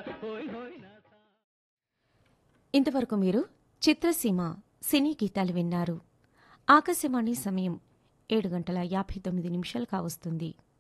ఇంతవరకు మీరు చిత్రసీమ సినీ గీతాలు విన్నారు. ఆకాశవాణి సమయం 7:59 కావస్తుంది.